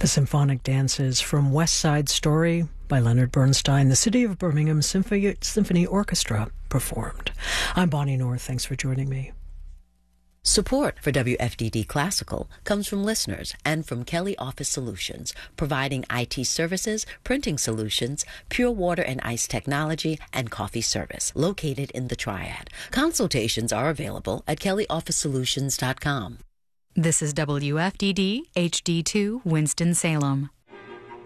The symphonic dances from West Side Story by Leonard Bernstein, the City of Birmingham Symphony Orchestra performed. I'm Bonnie North. Thanks for joining me. Support for WFDD Classical comes from listeners and from Kelly Office Solutions, providing IT services, printing solutions, pure water and ice technology, and coffee service, located in the Triad. Consultations are available at kellyofficesolutions.com. This is WFDD HD2 Winston-Salem.